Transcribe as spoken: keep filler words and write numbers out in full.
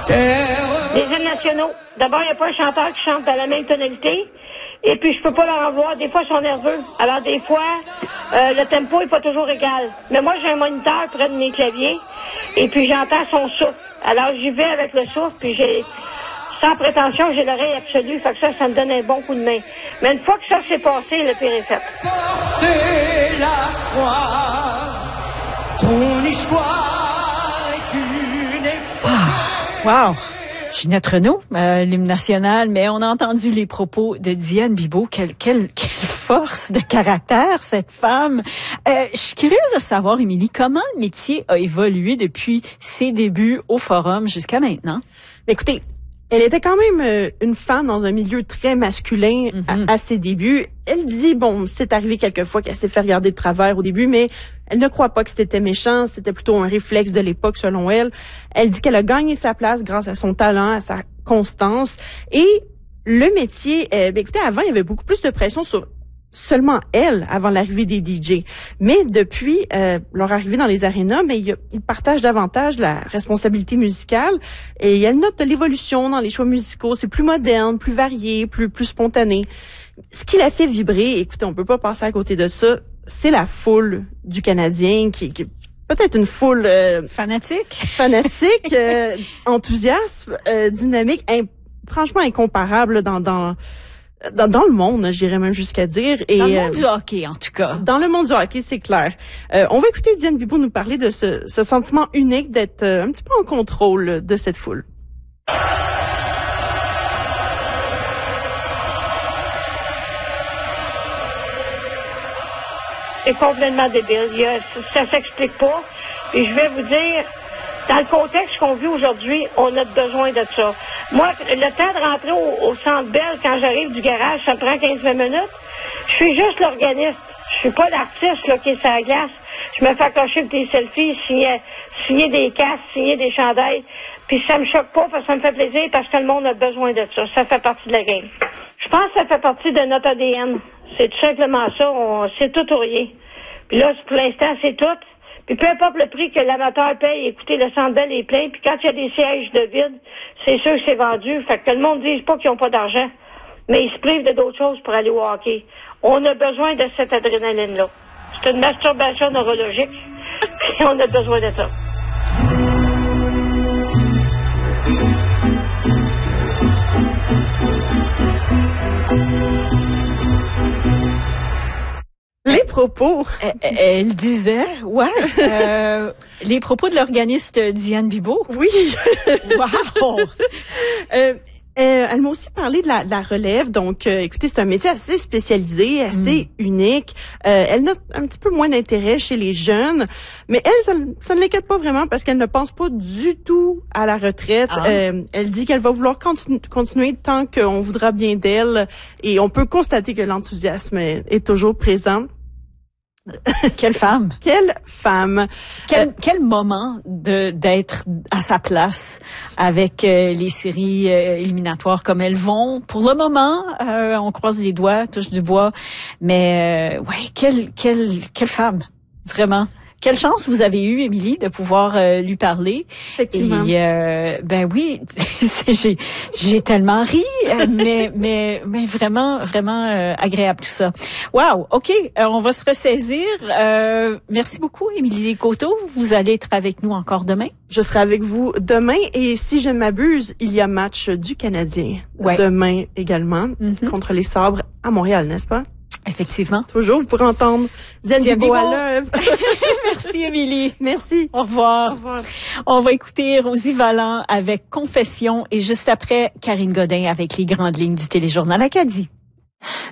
Les hymnes nationaux. D'abord, il n'y a pas un chanteur qui chante dans la même tonalité. Et puis, je peux pas leur en voir. Des fois, ils sont nerveux. Alors, des fois, euh, le tempo est pas toujours égal. Mais moi, j'ai un moniteur près de mes claviers. Et puis, j'entends son souffle. Alors, j'y vais avec le souffle. Puis, j'ai, sans prétention, j'ai l'oreille absolue. Fait que ça, ça me donne un bon coup de main. Mais une fois que ça s'est passé, le pire est fait. Portez la croix, ton histoire est une époque. Ah, wow! Ginette Renault, euh, l'hymne national, mais on a entendu les propos de Diane Bibeau. Quelle, quelle, quelle force de caractère, cette femme. Euh, je suis curieuse de savoir, Émilie, comment le métier a évolué depuis ses débuts au Forum jusqu'à maintenant? Écoutez, elle était quand même euh, une femme dans un milieu très masculin mm-hmm. à, à ses débuts. Elle dit, bon, c'est arrivé quelquefois qu'elle s'est fait regarder de travers au début, mais elle ne croit pas que c'était méchant, c'était plutôt un réflexe de l'époque selon elle. Elle dit qu'elle a gagné sa place grâce à son talent, à sa constance. Et le métier, euh, ben, écoutez, avant, il y avait beaucoup plus de pression sur seulement elle avant l'arrivée des D J. Mais depuis euh, leur arrivée dans les arénas, mais il, ils partagent davantage la responsabilité musicale et elle note de l'évolution dans les choix musicaux. C'est plus moderne, plus varié, plus plus spontané. Ce qui la fait vibrer, écoutez, on peut pas passer à côté de ça, c'est la foule du Canadien qui, qui peut-être une foule euh, fanatique, fanatique, euh, enthousiaste, euh, dynamique, in, franchement incomparable dans dans Dans, dans le monde, j'irais même jusqu'à dire. Et, dans le monde euh, du hockey, en tout cas. Dans le monde du hockey, c'est clair. Euh, on va écouter Diane Bibeau nous parler de ce, ce sentiment unique d'être euh, un petit peu en contrôle de cette foule. C'est complètement débile. Il y a, ça s'explique pas. Et je vais vous dire, dans le contexte qu'on vit aujourd'hui, on a besoin de ça. Moi, le temps de rentrer au, au Centre Bell, quand j'arrive du garage, ça me prend quinze vingt minutes. Je suis juste l'organiste. Je suis pas l'artiste là, qui est sur la glace. Je me fais accrocher des selfies, signer, signer des casques, signer des chandails. Puis ça me choque pas parce que ça me fait plaisir parce que le monde a besoin de ça. Ça fait partie de la game. Je pense que ça fait partie de notre A D N. C'est tout simplement ça. On, c'est tout ou rien. Puis là, pour l'instant, c'est tout. Puis peu importe le prix que l'amateur paye, écoutez, le Centre Bell est plein. Puis quand il y a des sièges de vide, c'est sûr que c'est vendu. Fait que le monde ne dise pas qu'ils n'ont pas d'argent. Mais ils se privent de d'autres choses pour aller au hockey. On a besoin de cette adrénaline-là. C'est une masturbation neurologique. Puis on a besoin de ça. Les propos. Elle, elle disait, ouais, euh, les propos de l'organiste Diane Bibeau. Oui. Wow. euh, Euh, elle m'a aussi parlé de la, de la relève. Donc, euh, écoutez, c'est un métier assez spécialisé, assez mm. unique. Euh, elle note un petit peu moins d'intérêt chez les jeunes. Mais elle, ça, ça ne l'inquiète pas vraiment parce qu'elle ne pense pas du tout à la retraite. Ah. Euh, elle dit qu'elle va vouloir continu, continuer tant qu'on voudra bien d'elle. Et on peut constater que l'enthousiasme est, est toujours présent. Quelle femme! Quelle femme! Quel, euh, quel moment de d'être à sa place avec euh, les séries euh, éliminatoires comme elles vont. Pour le moment, euh, on croise les doigts, touche du bois, mais euh, ouais, quelle quelle quelle femme, vraiment. Quelle chance vous avez eue, Émilie, de pouvoir euh, lui parler. Effectivement. Et euh, ben oui, j'ai j'ai tellement ri, mais mais mais vraiment vraiment euh, agréable tout ça. Wow, ok, euh, on va se ressaisir. Euh, merci beaucoup, Émilie Descoteaux. Vous allez être avec nous encore demain. Je serai avec vous demain et si je ne m'abuse, il y a match du Canadien ouais. demain également mm-hmm. contre les Sabres à Montréal, n'est-ce pas? Effectivement. Toujours, vous pourrez entendre Diane Bibeau à l'œuvre. Merci, Émilie. Merci. Au revoir. Au revoir. On va écouter Rosie Valland avec Confession et juste après, Karine Godin avec les grandes lignes du Téléjournal Acadie.